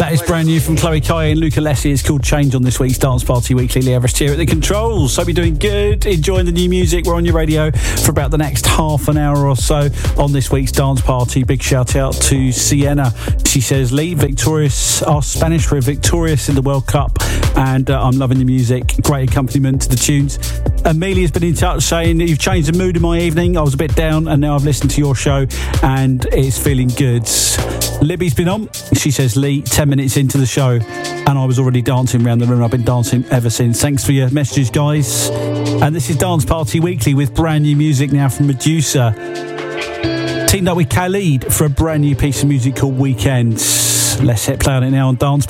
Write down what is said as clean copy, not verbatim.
That is brand new from Chloe Kai and Luca Lessie. It's called Change on this week's Dance Party Weekly. Lee Everest here at the controls. Hope you're doing good, enjoying the new music. We're on your radio for about the next half an hour or so on this week's Dance Party. Big shout out to Sienna. She says, Lee, victorious, our Spanish were victorious in the World Cup, and I'm loving the music. Great accompaniment to the tunes. Amelia's been in touch saying that you've changed the mood in my evening. I was a bit down and now I've listened to your show and it's feeling good. Libby's been on. She says, Lee, 10 minutes into the show and I was already dancing around the room. I've been dancing ever since. Thanks for your messages, guys. And this is Dance Party Weekly with brand new music now from Medusa. Teamed up with Khalid for a brand new piece of music called Weekends. Let's hit play on it now on Dance Party.